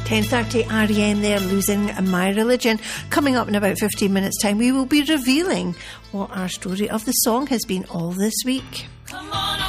10:30 REM there, Losing My Religion. Coming up in about 15 minutes time, we will be revealing what our story of the song has been all this week.